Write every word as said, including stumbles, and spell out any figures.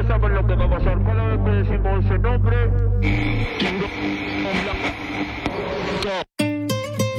saben lo que va a pasar cada vez que decimos ese nombre.